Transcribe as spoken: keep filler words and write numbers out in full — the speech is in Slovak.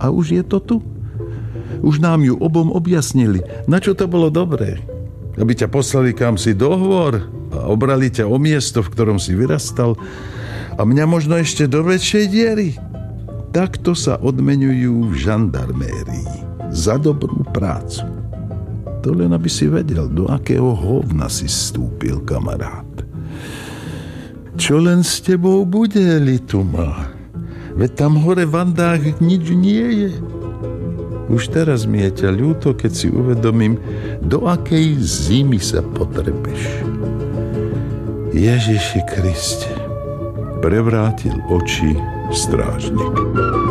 A už je to tu. Už nám ju obom objasnili, na čo to bolo dobré. Aby ťa poslali kam si do hôr a obrali ťa o miesto, v ktorom si vyrastal a mňa možno ešte do väčšej diery. Takto sa odmeňujú v žandarmérii za dobrú prácu. To len aby si vedel, do akého hovna si vstúpil, kamarát. Čo len s tebou bude, Lituma? Veď tam hore v Andách nič nie je. Už teraz mi je ťa ľúto, keď si uvedomím, do akej zimy sa potrebeš. Ježiši Kriste, prevrátil oči strážnik.